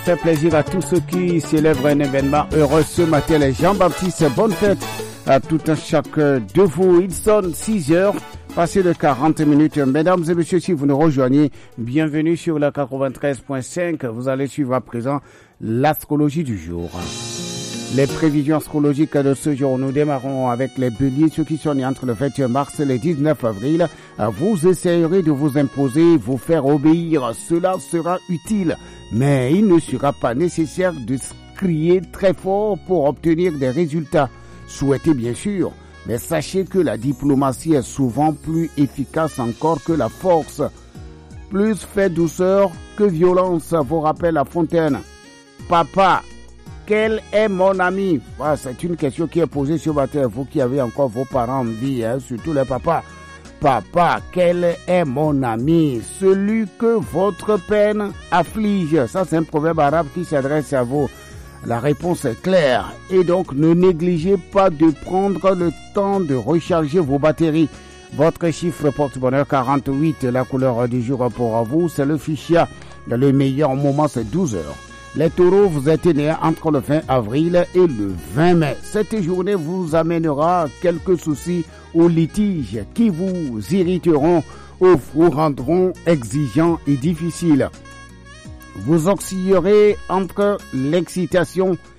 Fait plaisir à tous ceux qui célèbrent un événement heureux ce matin. Les Jean-Baptiste, bonne fête à tout un chacun de vous. Il sonne 6 heures, passé de 40 minutes. Mesdames et messieurs, si vous nous rejoignez, bienvenue sur la 93.5. Vous allez suivre à présent l'astrologie du jour. Les prévisions astrologiques de ce jour, nous démarrons avec les béliers, ceux qui sont nés entre le 21 mars et le 19 avril. Vous essayerez de vous imposer, vous faire obéir, cela sera utile, mais il ne sera pas nécessaire de crier très fort pour obtenir des résultats. Souhaitez bien sûr, mais sachez que la diplomatie est souvent plus efficace encore que la force. Plus fait douceur que violence, vous rappelle La Fontaine. Papa, quel est mon ami? C'est une question qui est posée ce matin. Vous qui avez encore vos parents en vie, surtout les papas. Papa, quel est mon ami? Celui que votre peine afflige. Ça, c'est un proverbe arabe qui s'adresse à vous. La réponse est claire. Et donc, ne négligez pas de prendre le temps de recharger vos batteries. Votre chiffre porte-bonheur 48. La couleur du jour pour vous, c'est le fuchsia. Le meilleur moment, c'est 12 heures. Les taureaux, vous êtes nés entre le 20 avril et le 20 mai. Cette journée vous amènera quelques soucis ou litiges qui vous irriteront ou vous rendront exigeants et difficiles. Vous oscillerez entre l'excitation